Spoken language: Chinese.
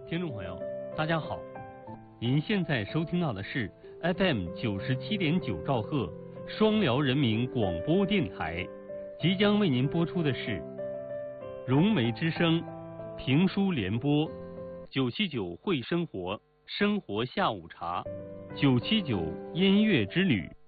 听众朋友，大家好，您现在收听到的是 FM 97.9兆赫双辽人民广播电台，即将为您播出的是融媒之声评书联播979会生活，生活下午茶，979音乐之旅。